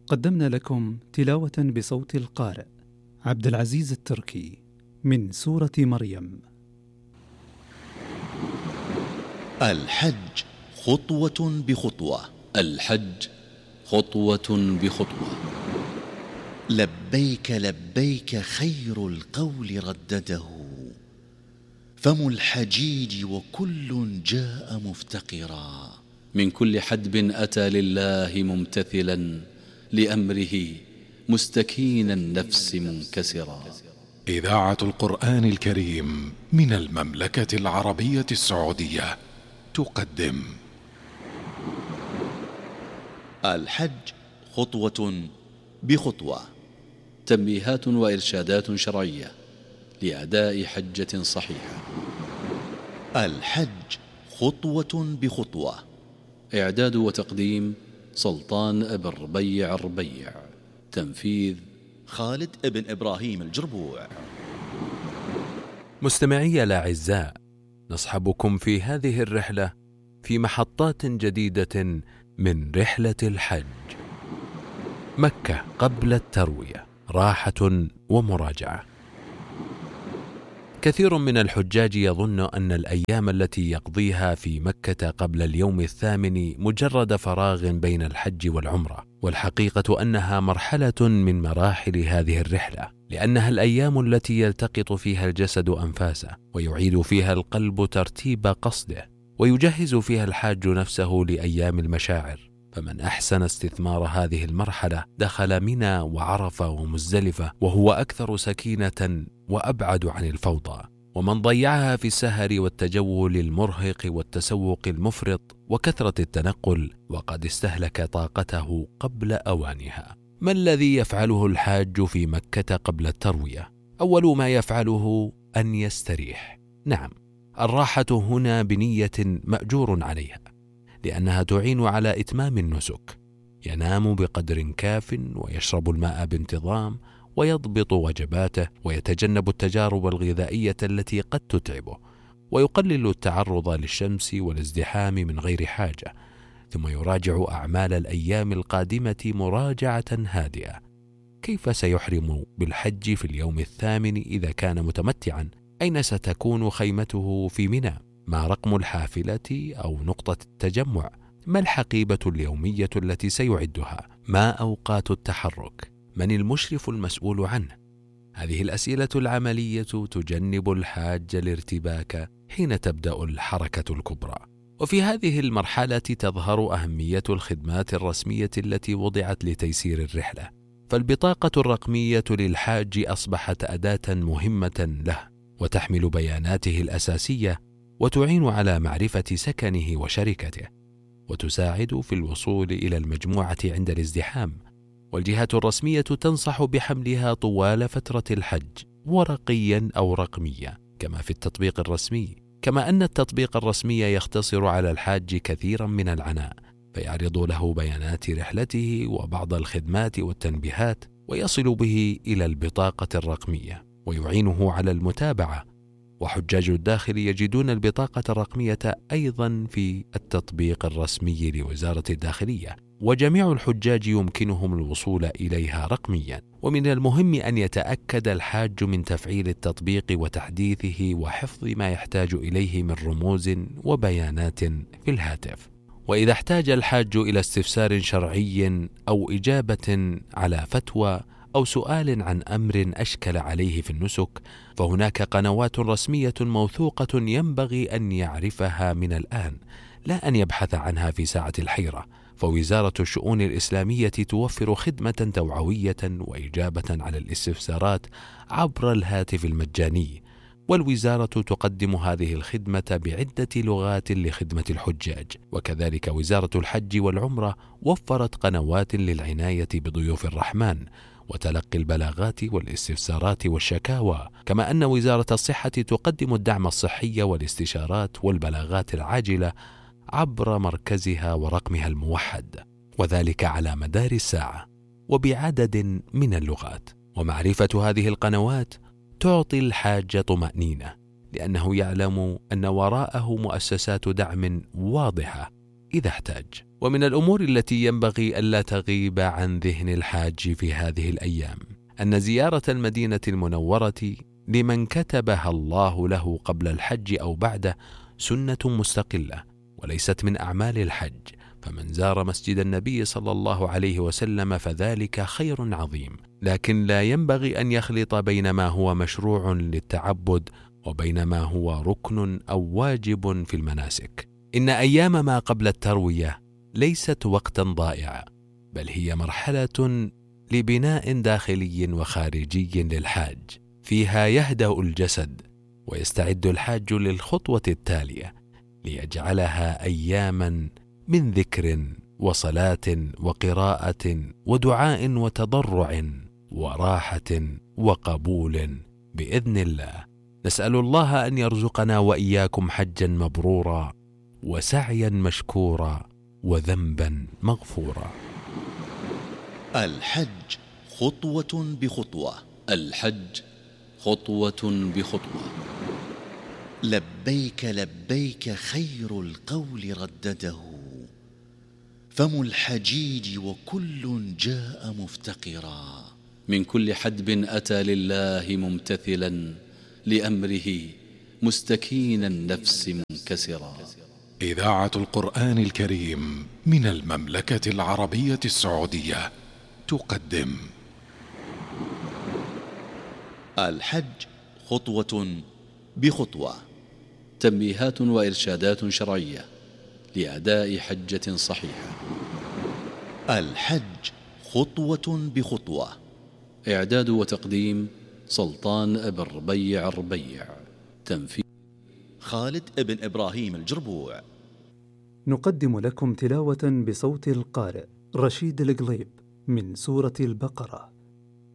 قدمنا لكم تلاوة بصوت القارئ عبد العزيز التركي من سورة مريم. الحج خطوة بخطوة. الحج خطوة بخطوة. لبيك لبيك خير القول ردده، فم الحجيج وكل جاء مفتقرا. من كل حدب أتى لله ممتثلا لأمره مستكين النفس منكسرا. إذاعة القرآن الكريم من المملكة العربية السعودية تقدم الحج خطوة بخطوة. تنبيهات وإرشادات شرعية لأداء حجة صحيحة. الحج خطوة بخطوة. إعداد وتقديم سلطان أبن ربيع الربيع. تنفيذ خالد ابن إبراهيم الجربوع. مستمعي الأعزاء، نصحبكم في هذه الرحلة في محطات جديدة من رحلة الحج. مكة قبل التروية، راحة ومراجعة. كثير من الحجاج يظن أن الأيام التي يقضيها في مكة قبل اليوم الثامن مجرد فراغ بين الحج والعمرة، والحقيقة أنها مرحلة من مراحل هذه الرحلة، لأنها الأيام التي يلتقط فيها الجسد أنفاسه، ويعيد فيها القلب ترتيب قصده، ويجهز فيها الحاج نفسه لأيام المشاعر. فمن أحسن استثمار هذه المرحلة دخل منى وعرفة ومزدلفة وهو أكثر سكينة وأبعد عن الفوضى، ومن ضيعها في السهر والتجول المرهق والتسوق المفرط وكثرة التنقل وقد استهلك طاقته قبل أوانها. ما الذي يفعله الحاج في مكة قبل التروية؟ أول ما يفعله أن يستريح. نعم، الراحة هنا بنية مأجور عليها، لأنها تعين على إتمام النسك. ينام بقدر كاف، ويشرب الماء بانتظام، ويضبط وجباته، ويتجنب التجارب الغذائية التي قد تتعبه، ويقلل التعرض للشمس والازدحام من غير حاجة، ثم يراجع أعمال الأيام القادمة مراجعة هادئة. كيف سيحرم بالحج في اليوم الثامن إذا كان متمتعا؟ أين ستكون خيمته في منى؟ ما رقم الحافلة أو نقطة التجمع؟ ما الحقيبة اليومية التي سيعدها؟ ما أوقات التحرك؟ من المشرف المسؤول عنه؟ هذه الأسئلة العملية تجنب الحاج الارتباك حين تبدأ الحركة الكبرى. وفي هذه المرحلة تظهر أهمية الخدمات الرسمية التي وضعت لتيسير الرحلة. فالبطاقة الرقمية للحاج أصبحت أداة مهمة له، وتحمل بياناته الأساسية، وتعين على معرفة سكنه وشركته، وتساعد في الوصول إلى المجموعة عند الازدحام. والجهات الرسمية تنصح بحملها طوال فترة الحج ورقيا أو رقميا كما في التطبيق الرسمي، كما أن التطبيق الرسمي يختصر على الحاج كثيرا من العناء، فيعرض له بيانات رحلته وبعض الخدمات والتنبيهات، ويصل به إلى البطاقة الرقمية ويعينه على المتابعة. وحجاج الداخل يجدون البطاقة الرقمية أيضا في التطبيق الرسمي لوزارة الداخلية، وجميع الحجاج يمكنهم الوصول إليها رقميا. ومن المهم أن يتأكد الحاج من تفعيل التطبيق وتحديثه وحفظ ما يحتاج إليه من رموز وبيانات في الهاتف. وإذا احتاج الحاج إلى استفسار شرعي أو إجابة على فتوى أو سؤال عن أمر أشكل عليه في النسك، فهناك قنوات رسمية موثوقة ينبغي أن يعرفها من الآن، لا أن يبحث عنها في ساعة الحيرة. فوزارة الشؤون الإسلامية توفر خدمة توعوية وإجابة على الاستفسارات عبر الهاتف المجاني، والوزارة تقدم هذه الخدمة بعدة لغات لخدمة الحجاج. وكذلك وزارة الحج والعمرة وفرت قنوات للعناية بضيوف الرحمن وتلقي البلاغات والاستفسارات والشكاوى، كما أن وزارة الصحة تقدم الدعم الصحي والاستشارات والبلاغات العاجلة عبر مركزها ورقمها الموحد، وذلك على مدار الساعة وبعدد من اللغات. ومعرفة هذه القنوات تعطي الحاج طمأنينة، لأنه يعلم أن وراءه مؤسسات دعم واضحة إذا احتاج. ومن الأمور التي ينبغي ألا تغيب عن ذهن الحاج في هذه الأيام أن زيارة المدينة المنورة لمن كتبها الله له قبل الحج أو بعده سنة مستقلة وليست من أعمال الحج، فمن زار مسجد النبي صلى الله عليه وسلم فذلك خير عظيم، لكن لا ينبغي أن يخلط بين ما هو مشروع للتعبد وبين ما هو ركن أو واجب في المناسك. إن أيام ما قبل التروية ليست وقتا ضائعا، بل هي مرحلة لبناء داخلي وخارجي للحاج، فيها يهدأ الجسد ويستعد الحاج للخطوة التالية ليجعلها أياما من ذكر وصلاة وقراءة ودعاء وتضرع وراحة وقبول بإذن الله. نسأل الله أن يرزقنا وإياكم حجا مبرورا وسعيا مشكورا وذنبا مغفورا. الحج خطوة بخطوة. الحج خطوة بخطوة. لبيك لبيك خير القول ردده، فم الحجيج وكل جاء مفتقرا. من كل حدب أتى لله ممتثلا لأمره مستكين النفس منكسرا. إذاعة القرآن الكريم من المملكة العربية السعودية تقدم الحج خطوة بخطوة. تنبيهات وإرشادات شرعية لأداء حجة صحيحة. الحج خطوة بخطوة. إعداد وتقديم سلطان ابن ربيع الربيع. تنفيذ خالد ابن إبراهيم الجربوع. نقدم لكم تلاوة بصوت القارئ رشيد القليب من سورة البقرة.